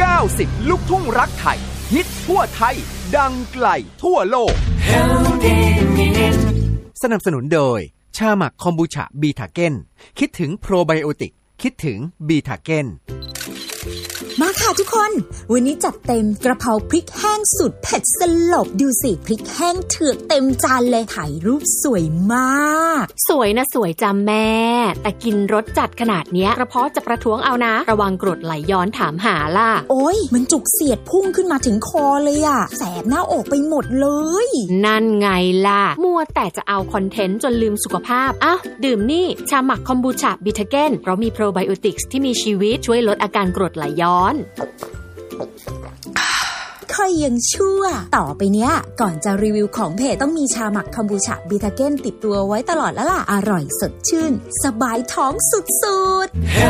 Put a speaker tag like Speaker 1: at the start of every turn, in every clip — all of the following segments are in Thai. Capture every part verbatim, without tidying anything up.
Speaker 1: เก้าสิบลูกทุ่งรักไทยฮิตทั่วไทยดังไกลทั่วโลกสนับสนุนโดยชาหมักคอมบูชาบีทาเก้นคิดถึงโปรไบโอติกคิดถึงบีทาเก้น
Speaker 2: มาค่ะทุกคนวันนี้จัดเต็มกระเพราพริกแห้งสุดเผ็ดสลบดูสิพริกแห้งเถือกเต็มจานเลยถ่ายรูปสวยมาก
Speaker 3: สวยนะสวยจ้าแม่แต่กินรสจัดขนาดเนี้ยกระเพาะจะประท้วงเอานะระวังกรดไหลย้อนถามหาล่ะ
Speaker 2: โอ๊ยมันจุกเสียดพุ่งขึ้นมาถึงคอเลยอะแสบหน้าอกไปหมดเลย
Speaker 3: นั่นไงล่ะมัวแต่จะเอาคอนเทนต์จนลืมสุขภาพอ้าวดื่มนี่ชาหมักคอมบูชาบิทาเก้นเพราะมีโปรไบโอติกส์ที่มีชีวิตช่วยลดอาการกรดไหลย้อน
Speaker 2: ค่อยยังชั่วต่อไปเนี้ยก่อนจะรีวิวของเพจต้องมีชาหมักคอมบูชาบิทาเก้นติดตัวไว้ตลอดแล้วล่ะอร่อยสดชื่นสบายท้องสุด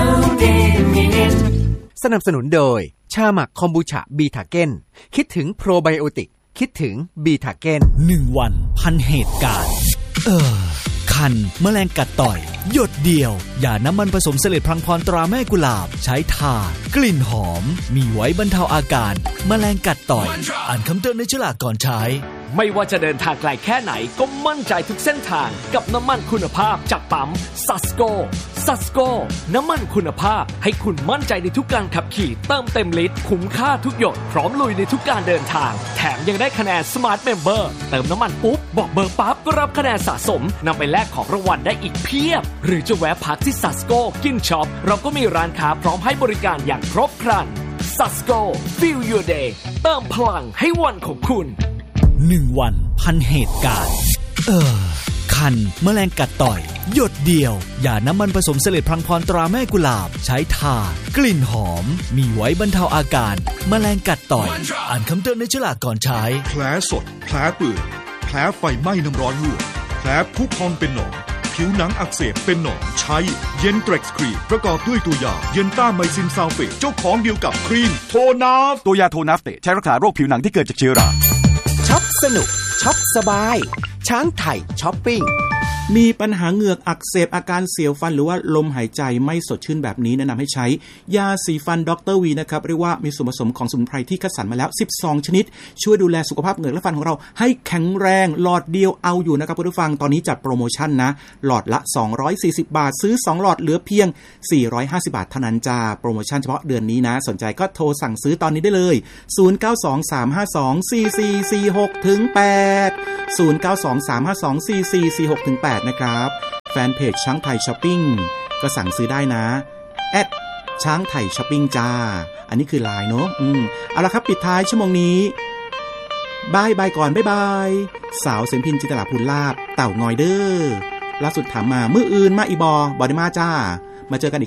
Speaker 1: ๆสนับสนุนโดยชาหมักคอมบูชาบีทาเก้นคิดถึงโปรไบโอติกคิดถึงบีทาเก้น
Speaker 4: หนึ่งวันพันเหตุการณ์เออคันแมลงกัดต่อยหยดเดียวยาน้ำมันผสมเสลดพลังพรตราแม่กุหลาบใช้ทากลิ่นหอมมีไว้บรรเทาอาการแมลงกัดต่อยอ่านคำเตือนในฉลากก่อนใช้
Speaker 5: ไม่ว่าจะเดินทางไกลแค่ไหนก็มั่นใจทุกเส้นทางกับน้ำมันคุณภาพจากปั๊มซัสโกซัสโกน้ำมันคุณภาพให้คุณมั่นใจในทุกการขับขี่เติมเต็มลิตรคุ้มค่าทุกหยดพร้อมลุยในทุกการเดินทางแถมยังได้คะแนน Smart Member เติมน้ำมันปุ๊บบอกเบอร์ปั๊บก็รับคะแนนสะสมนำไปแลกของรางวัลได้อีกเพียบหรือจะแวะพักที่ซัสโกกินช็อปเราก็มีร้านค้าพร้อมให้บริการอย่างครบครันซัสโก Feel Your Day เติมพลังให้วันของคุณ
Speaker 4: หนึ่งวันพันเหตุการณ์เออคันแมลงกัดต่อยหยดเดียวยาน้ำมันผสมเสลดพลังพรตราแม่กุหลาบใช้ทากลิ่นหอมมีไว้บรรเทาอาการแมลงกัดต่อยอ่านคำเตือนในฉลากก่อนใช้
Speaker 6: แผลสดแผลเปื่อยแผลไฟไหม้น้ำร้อนลวกแผลพุพองเป็นหนองผิวหนังอักเสบเป็นหนองใช้เย็นเทร็กซ์ครีมประกอบด้วยตัวยาเย็นต้าไมซินซัลเฟตเจ้าของเดียวกับครีมโทนาฟ
Speaker 7: ตัวยาโทนาฟเตใช้รักษาโรคผิวหนังที่เกิดจากเชื้อรา
Speaker 1: ช็อปสนุกช็อปสบายช้างไทยช้อปปิ้ง
Speaker 8: มีปัญหาเหงือกอักเสบอาการเสียวฟันหรือว่าลมหายใจไม่สดชื่นแบบนี้แนะนำให้ใช้ยาสีฟันดรวีนะครับเรียกว่ามีส่วนผสมของสมุนไพรที่คัดสรรมาแล้วสิบสองชนิดช่วยดูแลสุขภาพเหงือกและฟันของเราให้แข็งแรงหลอดเดียวเอาอยู่นะครับผู้ฟังตอนนี้จัดโปรโมชั่นนะหลอดละสองร้อยสี่สิบบาทซื้อสองหลอดเหลือเพียงสี่ร้อยห้าสิบบาทเท่านั้นจ้าโปรโมชั่นเฉพาะเดือนนี้นะสนใจก็โทรสั่งซื้อตอนนี้ได้เลยศูนย์ เก้า สอง สาม ห้า สอง สี่ สี่ สี่ หก ถึง แปด ศูนย์ เก้า สอง สาม ห้า สอง สี่ สี่ สี่ หก ถึง แปดนะครับแฟนเพจช้างไทยช้อปปิ้งก็สั่งซื้อได้นะแอดช้างไทยช้อปปิ้งจ้าอันนี้คือไลน์เนาะอืมเอาละครับปิดท้ายชั่วโมงนี้บายบายก่อนบายบายสาวเสมพินจิตรลาภูลลาบเต่างอยเด้อล่าสุดถามมามื้ออื่นมาอีบอบอได้มาจ้ามาเจอกัน